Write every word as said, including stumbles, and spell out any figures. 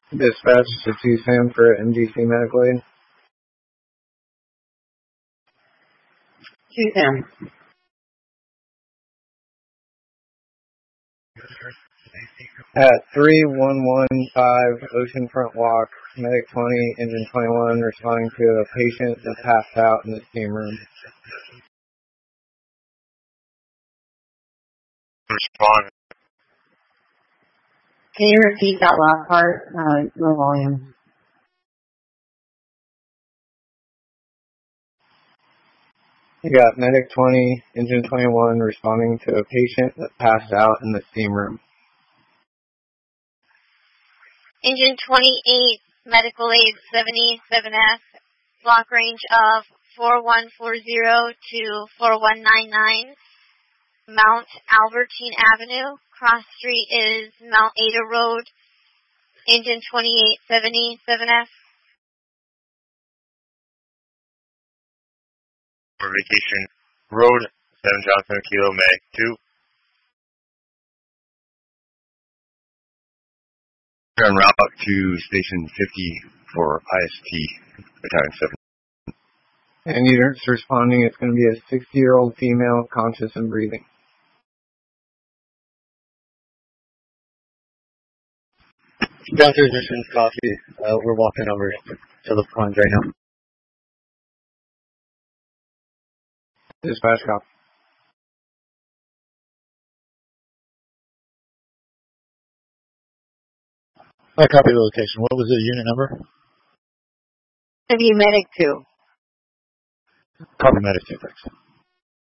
Dispatch to T S A M for M D C medical aid. T S A M. At three one one five Oceanfront Walk, Medic twenty, Engine twenty-one, responding to a patient that passed out in the steam room. Respond. Can you repeat that last part? Uh, low volume. You got Medic twenty, Engine twenty-one, responding to a patient that passed out in the steam room. Engine twenty-eight, Medical Aid seventy-seven F, block range of four one four zero to four one nine nine, Mount Albertine Avenue, cross street is Mount Ada Road, Engine twenty-eight seventy-seven F. For vacation road, seven Johnson Kilo Medic two. En route to station fifty for I S T, battalion seven. And units responding, it's going to be a sixty-year-old female, conscious and breathing. Doctor, this is Coffee. Uh, we're walking over to the pond right now. Dispatch copy. I copy the location. What was the unit number? W Medic two. Copy Medic two, thanks.